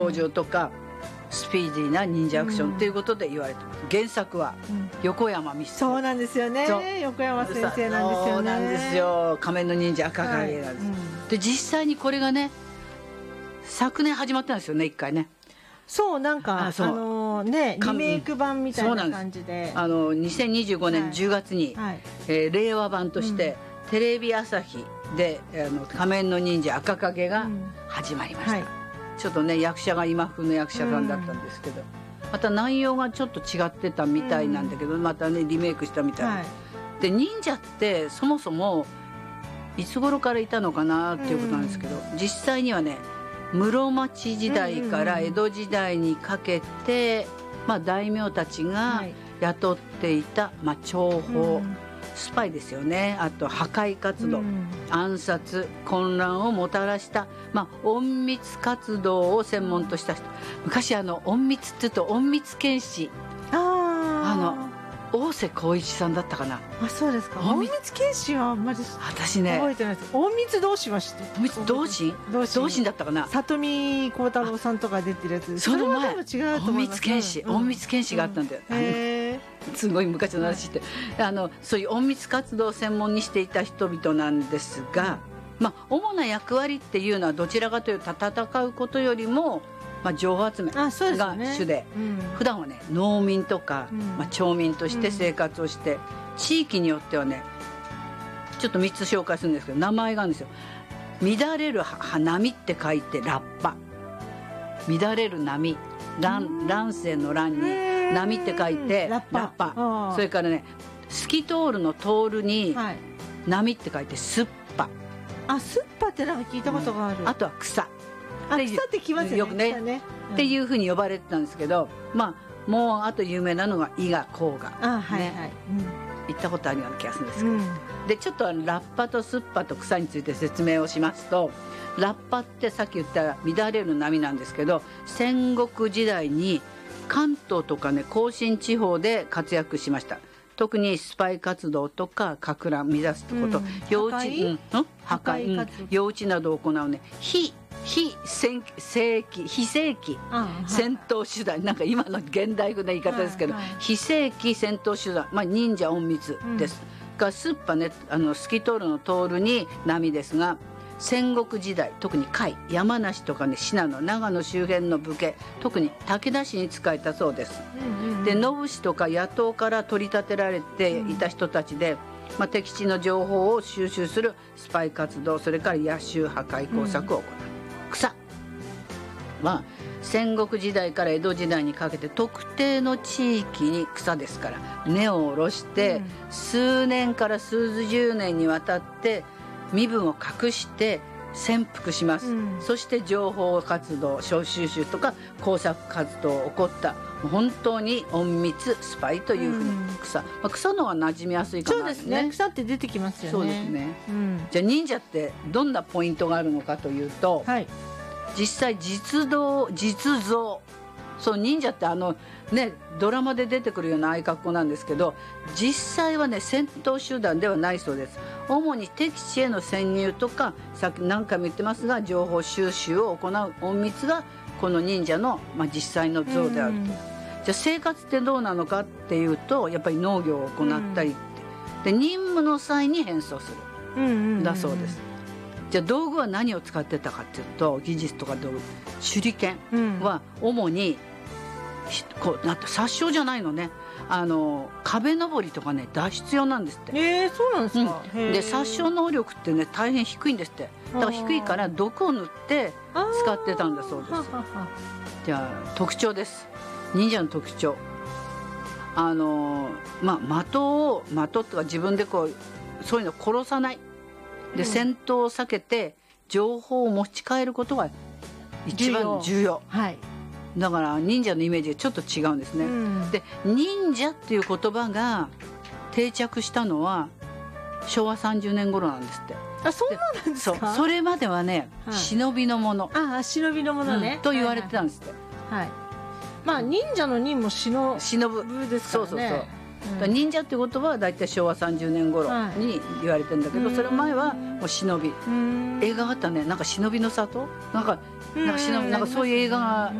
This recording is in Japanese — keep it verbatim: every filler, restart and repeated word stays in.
登場とか、スピーディーな忍者アクションっていうことで言われてます。原作は横山美鈴、 そうなんですよね。横山先生なんですよね。 そうなんですよ。仮面の忍者赤影なんです、はい、うん、で実際にこれがね昨年始まったんですよね、一回ね。 そう、なんかあ、あのー、ねリメイク版みたいな感じで、 あのにせんにじゅうごねんじゅうがつに、はいはい、えー、令和版として、うん、テレビ朝日であの仮面の忍者赤影が始まりました、うん、はい、ちょっとね役者が今風の役者さんだったんですけど、うん、また内容がちょっと違ってたみたいなんだけど、うん、またねリメイクしたみたい、はい、で忍者ってそもそもいつ頃からいたのかなっていうことなんですけど、うん、実際にはね室町時代から江戸時代にかけて、まあ、大名たちが雇っていた、まあ、諜報、うん、スパイですよね。あと破壊活動、うん、暗殺混乱をもたらした、まあ、隠密活動を専門とした人。昔あの隠密っていうと隠密剣士、ああの大瀬浩一さんだったかな。 あ、そうですか。隠密剣士はあんまり私ね覚えてないです。隠密同心は知ってる。 隠密同心同心だったかな。 里見幸太郎さんとか出てるやつ。 その前隠密剣士、隠密剣士があったんだよ、うん、すごい昔の話って、はい、あのそういう隠密活動を専門にしていた人々なんですが、まあ、主な役割っていうのはどちらかというと戦うことよりも、まあ、情報集めが主で、うん、普段はね農民とか、うん、まあ、町民として生活をして、うん、地域によってはねちょっとみっつ紹介するんですけど名前があるんですよ。乱れる波って書いてラッパ、乱れる波、乱乱世の乱に波って書いてラッパ、ラッパ、それからね透き通るの通るに、はい、波って書いてスッパ。 あ、スッパってなんか聞いたことがある、 うん、あとは草、 あ、草って聞きますよね、よくね、ね、 うん、っていうふうに呼ばれてたんですけど、まあもうあと有名なのが伊賀甲賀、 あ、はいはい、 ね、うん、行ったことあるような気がするんですけど、うん、でちょっとラッパとスッパと草について説明をしますと、ラッパってさっき言った乱れる波なんですけど、戦国時代に関東とかね甲信地方で活躍しました。特にスパイ活動とかかく乱乱すってこと、うん、幼稚、うん、破壊、うん、幼稚などを行うね非非正規非正規戦闘手段、なんか今の現代風な言い方ですけど、はいはい、非正規戦闘手段、まあ、忍者隠密です、うん、がスッパね、あの透き通るの通るに波ですが、戦国時代特に甲斐山梨とかね信濃長野周辺の武家、特に武田氏に仕えたそうです、うんうんうん、で野武士とか野党から取り立てられていた人たちで、うん、まあ、敵地の情報を収集するスパイ活動、それから野襲破壊工作を行う、うん、草は戦国時代から江戸時代にかけて特定の地域に草ですから根を下ろして、うん、数年から数十年にわたって身分を隠して潜伏します、うん、そして情報活動小収集とか工作活動を起こった本当に隠密スパイというふうに、うん、草、まあ、草のは馴染みやすいかな、 そうですね、草って出てきますよね。 そうですね、うん、じゃあ忍者ってどんなポイントがあるのかというと、はい、実際実動実像、そう忍者ってあのねドラマで出てくるようなああいう格好なんですけど、実際はね戦闘集団ではないそうです。主に敵地への潜入とか、さっき何回も言ってますが情報収集を行う隠密がこの忍者の、まあ、実際の像であると。じゃあ生活ってどうなのかっていうと、やっぱり農業を行ったりって、で任務の際に変装するだそうです。じゃあ道具は何を使ってたかっていうと、技術とか道具、手裏剣は主に、こうなんて殺傷じゃないのね、あの壁登りとかね脱出用なんですって。 えー、そうなんですか、 うん、で殺傷能力ってね大変低いんですって。だから低いから毒を塗って使ってたんだそうです。じゃあ特徴です。忍者の特徴、あのまあ的を的とか自分でこうそういうのを殺さないで、うん、戦闘を避けて情報を持ち帰ることが一番重要。はい、だから忍者のイメージがちょっと違うんですね、うん、で忍者っていう言葉が定着したのはしょうわさんじゅうねん頃なんですって。 あ、そうなんですか。 そう、それまではね、はい、忍びのもの、 ああ忍びのものね、 うん、と言われてたんですって。 はい、はいはい、まあ忍者の忍も忍ぶですからね。 そうそうそう。 だから忍者ってことは大体しょうわさんじゅうねん頃に言われてるんだけど、はい、その前はもう忍び映画あったね、なんか忍びの里なんかなんか忍びなんかそういう映画が